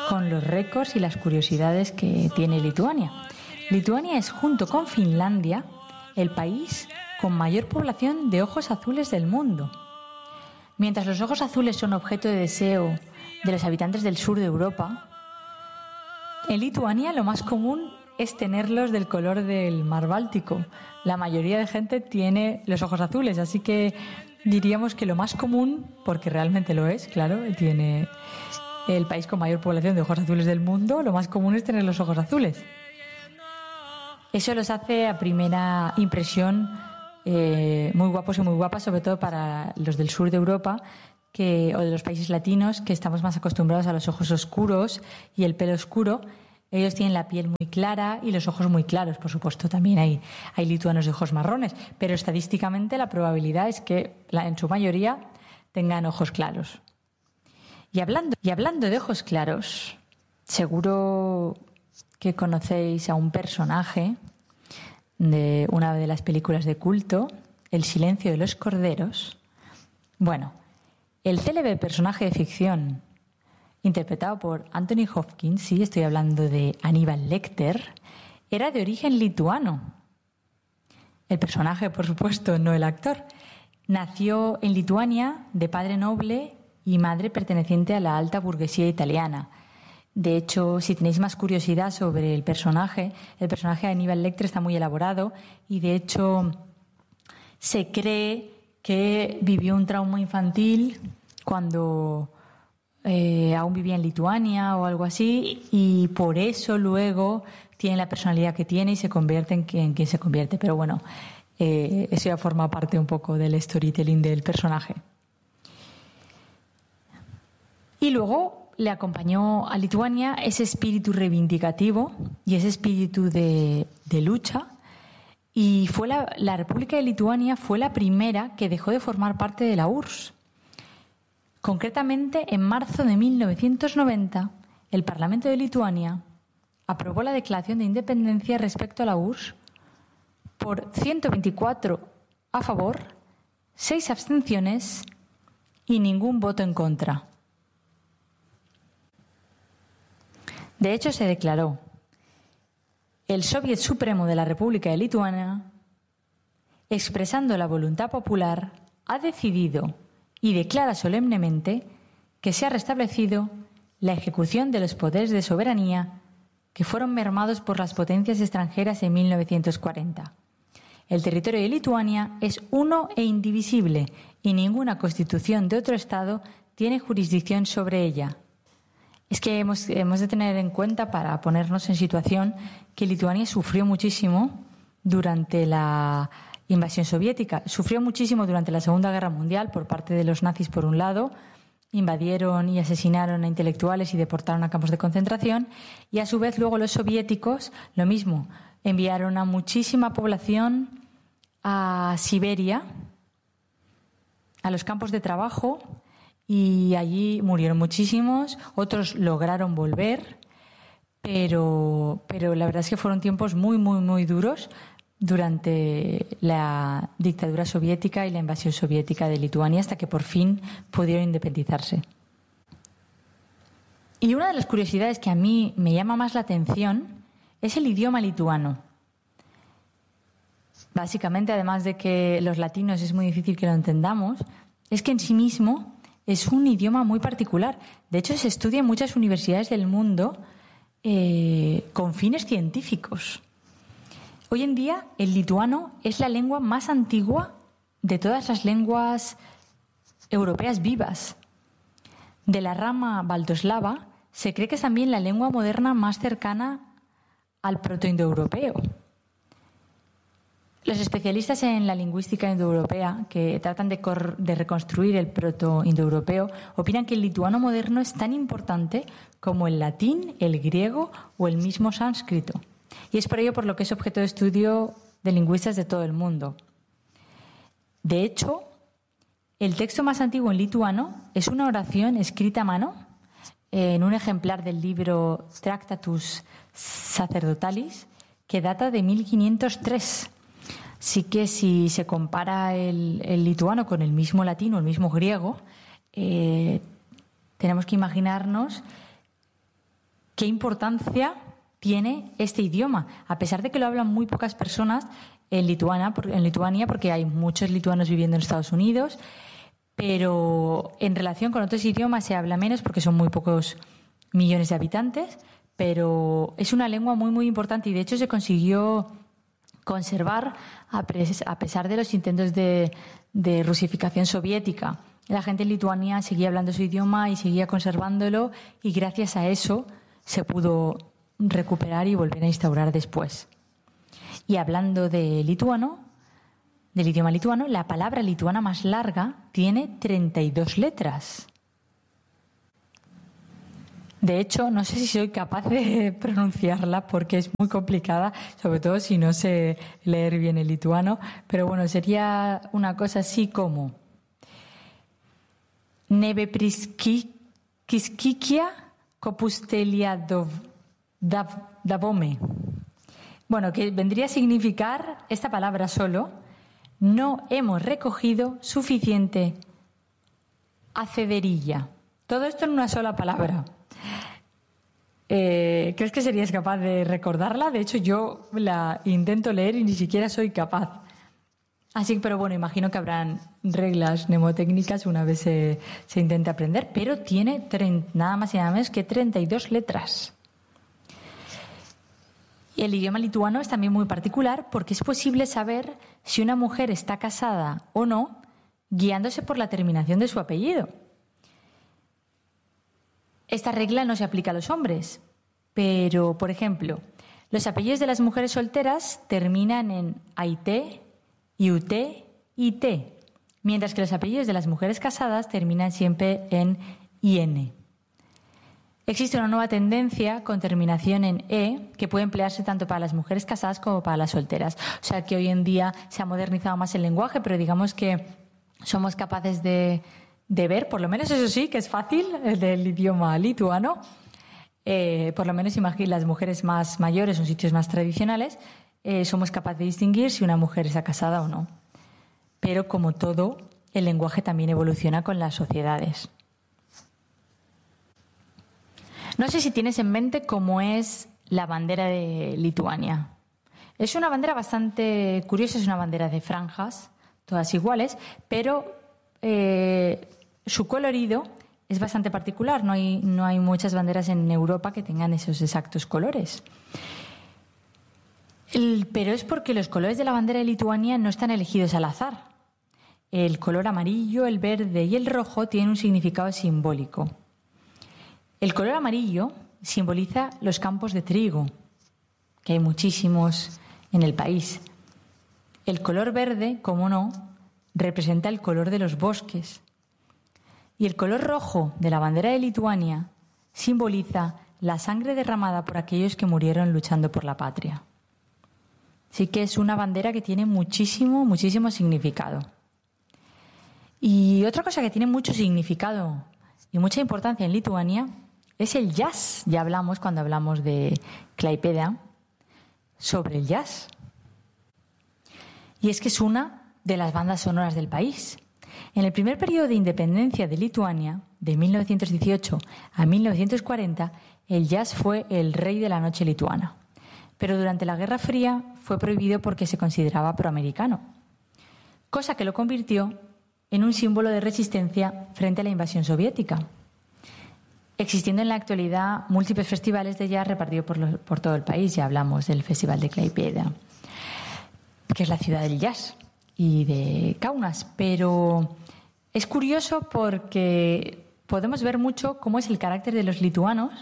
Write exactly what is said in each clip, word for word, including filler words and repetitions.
con los récords y las curiosidades que tiene Lituania. Lituania es, junto con Finlandia, el país con mayor población de ojos azules del mundo. Mientras los ojos azules son objeto de deseo de los habitantes del sur de Europa, en Lituania lo más común es tenerlos del color del mar Báltico. La mayoría de gente tiene los ojos azules, así que diríamos que lo más común, porque realmente lo es, claro, tiene el país con mayor población de ojos azules del mundo, lo más común es tener los ojos azules. Eso los hace a primera impresión eh, muy guapos y muy guapas, sobre todo para los del sur de Europa que, o de los países latinos, que estamos más acostumbrados a los ojos oscuros y el pelo oscuro. Ellos tienen la piel muy clara y los ojos muy claros. Por supuesto, también hay, hay lituanos de ojos marrones, pero estadísticamente la probabilidad es que la, en su mayoría tengan ojos claros. Y hablando, y hablando de ojos claros, seguro que conocéis a un personaje de una de las películas de culto, El silencio de los corderos. Bueno, el célebre personaje de ficción interpretado por Anthony Hopkins, sí, estoy hablando de Aníbal Lecter, era de origen lituano. El personaje, por supuesto, no el actor. Nació en Lituania de padre noble y madre perteneciente a la alta burguesía italiana. De hecho, si tenéis más curiosidad sobre el personaje, el personaje de Aníbal Lecter está muy elaborado y, de hecho, se cree que vivió un trauma infantil cuando Eh, aún vivía en Lituania o algo así, y por eso luego tiene la personalidad que tiene y se convierte en quien, en quien se convierte. Pero bueno, eh, eso ya forma parte un poco del storytelling del personaje. Y luego le acompañó a Lituania ese espíritu reivindicativo y ese espíritu de, de lucha, y fue la, la República de Lituania fue la primera que dejó de formar parte de la U R S S. Concretamente, en marzo de mil novecientos noventa, el Parlamento de Lituania aprobó la declaración de independencia respecto a la U R S S por ciento veinticuatro a favor, seis abstenciones y ningún voto en contra. De hecho, se declaró: el Soviet Supremo de la República de Lituania, expresando la voluntad popular, ha decidido y declara solemnemente que se ha restablecido la ejecución de los poderes de soberanía que fueron mermados por las potencias extranjeras en mil novecientos cuarenta. El territorio de Lituania es uno e indivisible y ninguna constitución de otro Estado tiene jurisdicción sobre ella. Es que hemos, hemos de tener en cuenta, para ponernos en situación, que Lituania sufrió muchísimo durante la invasión soviética. Sufrió muchísimo durante la Segunda Guerra Mundial por parte de los nazis, por un lado. Invadieron y asesinaron a intelectuales y deportaron a campos de concentración. Y a su vez luego los soviéticos, lo mismo, enviaron a muchísima población a Siberia, a los campos de trabajo, y allí murieron muchísimos. Otros lograron volver, pero, pero la verdad es que fueron tiempos muy, muy, muy duros durante la dictadura soviética y la invasión soviética de Lituania, hasta que por fin pudieron independizarse. Y una de las curiosidades que a mí me llama más la atención es el idioma lituano. Básicamente, además de que los latinos es muy difícil que lo entendamos, es que en sí mismo es un idioma muy particular. De hecho, se estudia en muchas universidades del mundo eh, con fines científicos. Hoy en día, el lituano es la lengua más antigua de todas las lenguas europeas vivas. De la rama baltoslava, se cree que es también la lengua moderna más cercana al protoindoeuropeo. Los especialistas en la lingüística indoeuropea, que tratan de, cor- de reconstruir el protoindoeuropeo, opinan que el lituano moderno es tan importante como el latín, el griego o el mismo sánscrito. Y es por ello por lo que es objeto de estudio de lingüistas de todo el mundo. De hecho, el texto más antiguo en lituano es una oración escrita a mano en un ejemplar del libro Tractatus Sacerdotalis, que data de mil quinientos tres. Así que si se compara el, el lituano con el mismo latín o el mismo griego, eh, tenemos que imaginarnos qué importancia tiene este idioma, a pesar de que lo hablan muy pocas personas en Lituania, en Lituania, porque hay muchos lituanos viviendo en Estados Unidos, pero en relación con otros idiomas se habla menos porque son muy pocos millones de habitantes, pero es una lengua muy, muy importante y de hecho se consiguió conservar a pesar de los intentos de, de rusificación soviética. La gente en Lituania seguía hablando su idioma y seguía conservándolo y gracias a eso se pudo recuperar y volver a instaurar después. Y hablando de lituano, del idioma lituano, la palabra lituana más larga tiene treinta y dos letras. De hecho, no sé si soy capaz de pronunciarla porque es muy complicada, sobre todo si no sé leer bien el lituano, pero bueno, sería una cosa así como Nebepriskikia kopustelia davome. Bueno, que vendría a significar esta palabra solo: no hemos recogido suficiente acederilla. Todo esto en una sola palabra. Eh, ¿Crees que serías capaz de recordarla? De hecho, yo la intento leer y ni siquiera soy capaz. Así, pero bueno, imagino que habrán reglas mnemotécnicas una vez se, se intente aprender, pero tiene treinta, nada más y nada menos que treinta y dos letras. Y el idioma lituano es también muy particular porque es posible saber si una mujer está casada o no guiándose por la terminación de su apellido. Esta regla no se aplica a los hombres, pero, por ejemplo, los apellidos de las mujeres solteras terminan en aite, iute y te, mientras que los apellidos de las mujeres casadas terminan siempre en iene. Existe una nueva tendencia con terminación en e que puede emplearse tanto para las mujeres casadas como para las solteras. O sea que hoy en día se ha modernizado más el lenguaje, pero digamos que somos capaces de, de ver, por lo menos eso sí, que es fácil, el del idioma lituano. Eh, por lo menos las mujeres más mayores o sitios más tradicionales, eh, somos capaces de distinguir si una mujer está casada o no. Pero como todo, el lenguaje también evoluciona con las sociedades. No sé si tienes en mente cómo es la bandera de Lituania. Es una bandera bastante curiosa, es una bandera de franjas, todas iguales, pero eh, su colorido es bastante particular. No hay, no hay muchas banderas en Europa que tengan esos exactos colores. El, pero es porque los colores de la bandera de Lituania no están elegidos al azar. El color amarillo, el verde y el rojo tienen un significado simbólico. El color amarillo simboliza los campos de trigo, que hay muchísimos en el país. El color verde, como no, representa el color de los bosques. Y el color rojo de la bandera de Lituania simboliza la sangre derramada por aquellos que murieron luchando por la patria. Así que es una bandera que tiene muchísimo, muchísimo significado. Y otra cosa que tiene mucho significado y mucha importancia en Lituania es el jazz. Ya hablamos, cuando hablamos de Klaipėda, sobre el jazz. Y es que es una de las bandas sonoras del país. En el primer periodo de independencia de Lituania, de mil novecientos dieciocho a mil novecientos cuarenta, el jazz fue el rey de la noche lituana. Pero durante la Guerra Fría fue prohibido porque se consideraba proamericano, cosa que lo convirtió en un símbolo de resistencia frente a la invasión soviética, existiendo en la actualidad múltiples festivales de jazz repartidos por, los, por todo el país. Ya hablamos del Festival de Klaipėda, que es la ciudad del jazz, y de Kaunas, pero es curioso porque podemos ver mucho cómo es el carácter de los lituanos,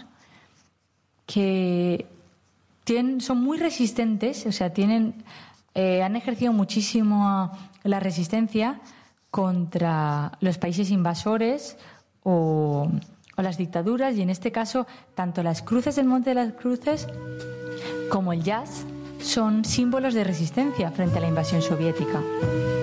que tienen, son muy resistentes, o sea, tienen, eh, han ejercido muchísimo la resistencia contra los países invasores o, o las dictaduras, y en este caso tanto las cruces del Monte de las Cruces como el jazz son símbolos de resistencia frente a la invasión soviética.